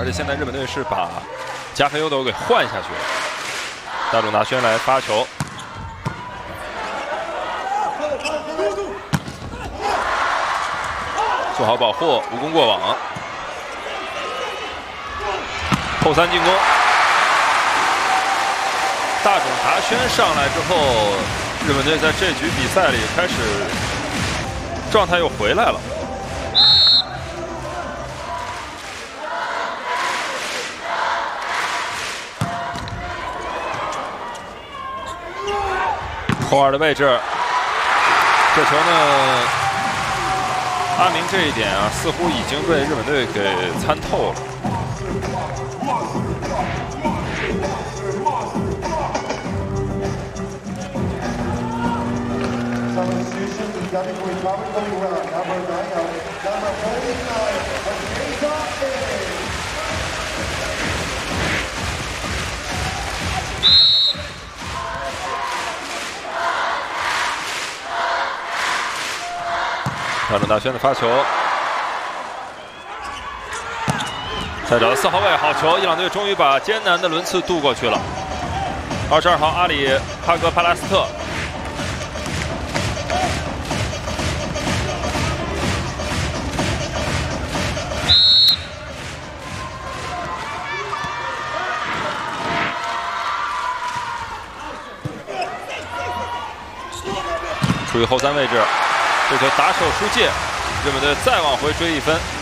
且现在日本队是把加菲欧斗给换下去了。大冢达轩来发球，做好保护，无功过网。后三进攻，大冢达轩上来之后，日本队在这局比赛里开始状态又回来了。 后二的位置，这球呢，阿明这一点啊，似乎已经被日本队给参透了。大冢达轩的发球，再找4号位，好球！伊朗队终于把艰难的轮次渡过去了。22号阿里哈格帕拉斯特，处于后三位置。 这球打手出界，日本队再往回追1分。